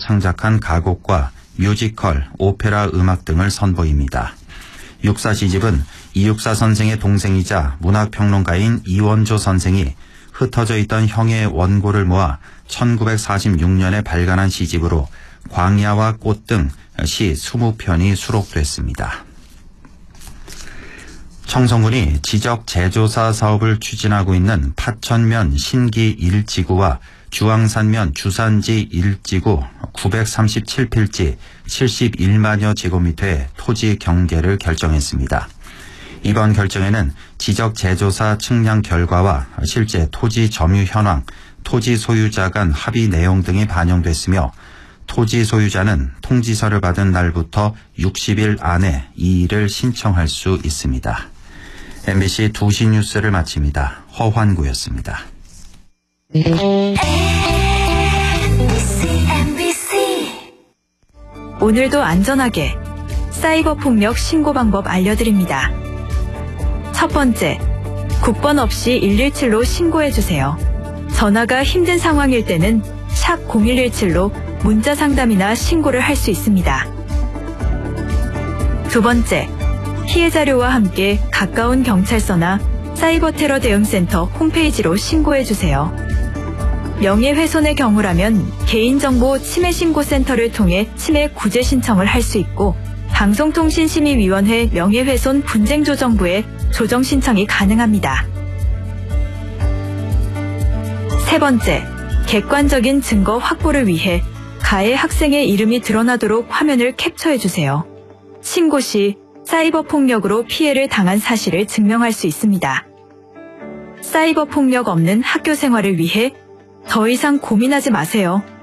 창작한 가곡과 뮤지컬, 오페라 음악 등을 선보입니다. 육사 시집은 이육사 선생의 동생이자 문학평론가인 이원조 선생이 흩어져 있던 형의 원고를 모아 1946년에 발간한 시집으로 광야와 꽃 등 시 20편이 수록됐습니다. 청성군이 지적 재조사 사업을 추진하고 있는 파천면 신기 1지구와 주황산면 주산지 1지구 937필지 71만여 제곱미터의 토지 경계를 결정했습니다. 이번 결정에는 지적 재조사 측량 결과와 실제 토지 점유 현황, 토지 소유자 간 합의 내용 등이 반영됐으며 토지 소유자는 통지서를 받은 날부터 60일 안에 이의를 신청할 수 있습니다. MBC 2시 뉴스를 마칩니다. 허환구였습니다. 오늘도 안전하게 사이버 폭력 신고 방법 알려드립니다. 첫 번째, 국번 없이 117로 신고해주세요. 전화가 힘든 상황일 때는 샵 0117로 문자 상담이나 신고를 할 수 있습니다. 두 번째, 피해 자료와 함께 가까운 경찰서나 사이버 테러 대응센터 홈페이지로 신고해주세요. 명예훼손의 경우라면 개인정보 침해신고센터를 통해 침해 구제 신청을 할 수 있고 방송통신심의위원회 명예훼손 분쟁조정부에 조정 신청이 가능합니다. 세 번째, 객관적인 증거 확보를 위해 가해 학생의 이름이 드러나도록 화면을 캡처해주세요. 신고 시 사이버 폭력으로 피해를 당한 사실을 증명할 수 있습니다. 사이버 폭력 없는 학교 생활을 위해 더 이상 고민하지 마세요.